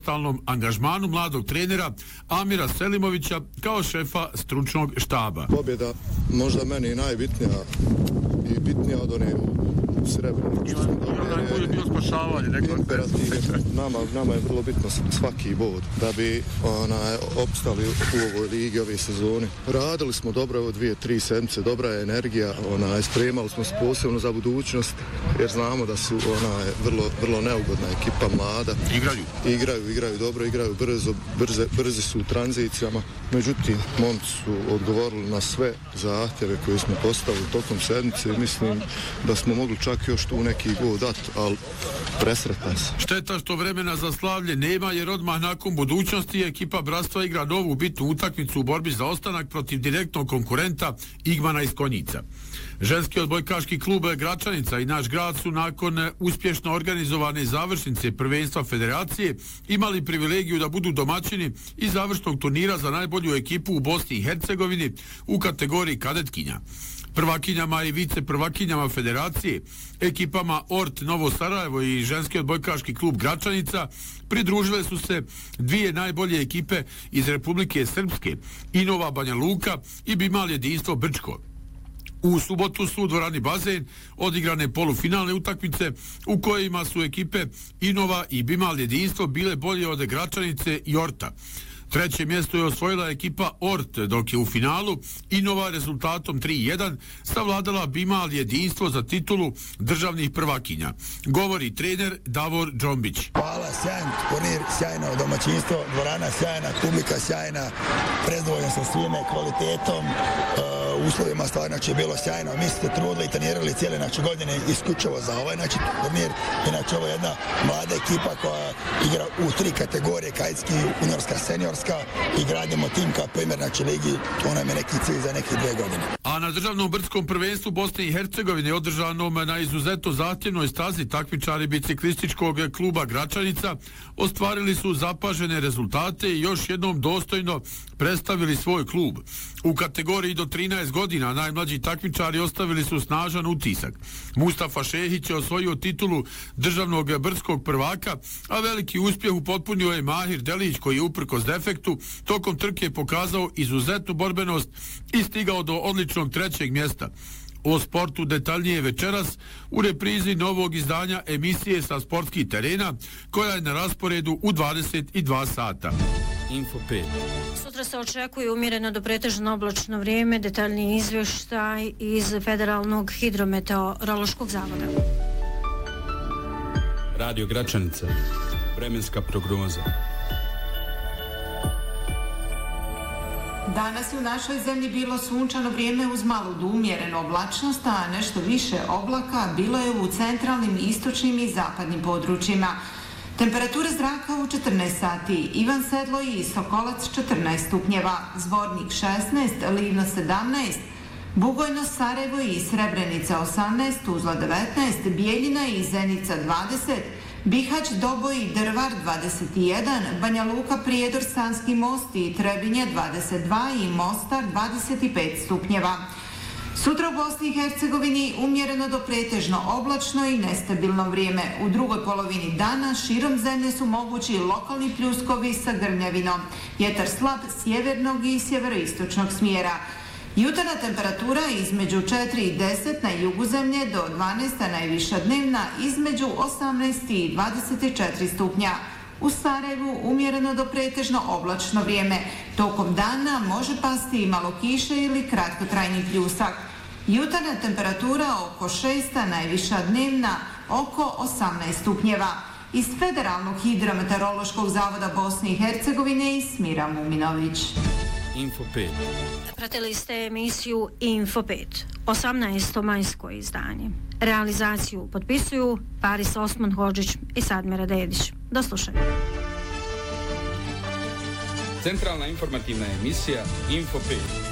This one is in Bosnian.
stalnom angažmanu mladog trenera Amira Selimovića kao šefa stručnog štaba. Pobjeda možda meni najbitnija i bitnija od one u Srebrenici. Najbolje bio spašavanje. Nama je vrlo bitno svaki bod da bi opstali u ovoj ligi ove sezone. Radili smo dobro ovo 2-3 sedmice, dobra je energija, spremali smo se posebno za budućnost jer znamo da su vrlo neugodna ekipa, mlada. Igraju dobro, igraju brzi su u tranzicijama. Međutim, momci su odgovorili na sve zahtjeve koje smo postavili tokom sedmice i mislim da smo mogli čak još tu neki gol dati, ali presretan se. Šteta što vremena za slavlje nema jer odmah nakon budućnosti ekipa Bratstva igra novu bitnu utakmicu u borbi za ostanak protiv direktnog konkurenta Igmana iz Konjica. Ženski odbojkaški klub Gračanica i naš grad su nakon uspješno organizovane završnice prvenstva federacije imali privilegiju da budu domaćini i završnog turnira za najbolju ekipu u Bosni i Hercegovini u kategoriji kadetkinja. Prvakinjama i vice prvakinjama federacije, ekipama Ort Novo Sarajevo i ženski odbojkaški klub Gračanica pridružile su se dvije najbolje ekipe iz Republike Srpske, Inova Banja Luka i Bimal Jedinstvo Brčko. U subotu su u dvorani Bazen odigrane polufinalne utakmice u kojima su ekipe Inova i Bimal Jedinstvo bile bolje od Gračanice i Orta. Treće mjesto je osvojila ekipa Ort, dok je u finalu Inova rezultatom 3-1 savladala Bimal Jedinstvo za titulu državnih prvakinja. Govori trener Davor Džombić. Hvala, sjajan turnir, sjajno domaćinstvo, dvorana sjajna, publika sjajna, prezadovoljan sa svime, kvalitetom, uslovima stvarno je bilo sjajno. Mi ste trudili i trenirali cijele godine isključivo za ovaj turnir. Inače ovo je jedna mlada ekipa koja igra u 3 kategorije, kajtski, juniorska, seniorska i gradimo tim kao primjer ligi. To nam je neki cilj za neke 2 godine. A na državnom brdskom prvenstvu Bosne i Hercegovine održanom na izuzetno zahtjevnoj stazi takmičari biciklističkog kluba Gračanica ostvarili su zapažene rezultate i još jednom dostojno predstavili svoj klub. U kategoriji do 13 godina najmlađi takmičari ostavili su snažan utisak. Mustafa Šehić je osvojio titulu državnog brdskog prvaka, a veliki uspjeh upotpunio je Mahir Delić koji je uprkos defektu tokom trke pokazao izuzetnu borbenost i stigao do odličnog 3. mjesta. O sportu detaljnije večeras u reprizi novog izdanja emisije sa sportskih terena koja je na rasporedu u 22 sata. Info 5. Sutra se očekuje umjereno do pretežno oblačno vrijeme, detaljniji izvještaj iz Federalnog hidrometeorološkog zavoda. Radio Gračanica. Vremenska prognoza. Danas je u našoj zemlji bilo sunčano vrijeme uz malu do umjerenu oblačnost, a nešto više oblaka bilo je u centralnim, istočnim i zapadnim područjima. Temperature zraka u 14 sati, Ivan Sedlo i Sokolac 14 stupnjeva, Zvornik 16, Livno 17, Bugojno, Sarajevo i Srebrenica 18, Tuzla 19, Bijeljina i Zenica 20, Bihać, Doboj i Drvar 21, Banja Luka, Prijedor, Sanski Most i Trebinje 22 i Mostar 25 stupnjeva. Sutra u Bosni i Hercegovini umjereno do pretežno oblačno i nestabilno vrijeme. U drugoj polovini dana širom zemlje su mogući lokalni pljuskovi sa grmljavinom. Vjetar slab sjevernog i sjeveroistočnog smjera. Jutarnja temperatura između 4 i 10 na jugu zemlje do 12, a najviša dnevna između 18 i 24 stupnja. U Sarajevu umjereno do pretežno oblačno vrijeme. Tokom dana može pasti i malo kiše ili kratkotrajni pljusak. Jutarnja temperatura oko 6, a najviša dnevna oko 18 stupnjeva. Iz Federalnog hidrometeorološkog zavoda Bosne i Hercegovine i Smira Muminović. Info 5. Pratili ste emisiju Info 5, 18. majsko izdanje. Realizaciju potpisuju Paris Osman Hodžić i Sadmira Dedić. Do slušanja. Centralna informativna emisija Info 5.